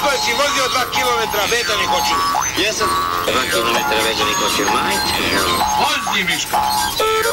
si vozio 2 kilometra vezani kočiju? Jesam. 2 kilometra vezani kočiju, majke. Vozi, Miško.